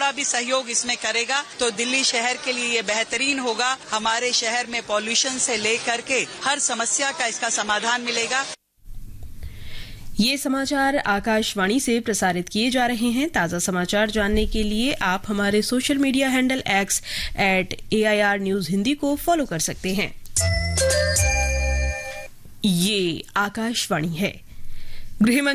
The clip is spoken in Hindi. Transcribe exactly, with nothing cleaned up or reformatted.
का भी सहयोग इसमें करेगा तो दिल्ली शहर के लिए ये बेहतरीन होगा। हमारे शहर में पॉल्यूशन से लेकर के हर समस्या का इसका समाधान मिलेगा। ये समाचार आकाशवाणी से प्रसारित किए जा रहे हैं। ताज़ा समाचार जानने के लिए आप हमारे social media handle x eight A I R news Hindi को फॉलो कर सकते हैं। ये आकाशवाणी है। गृह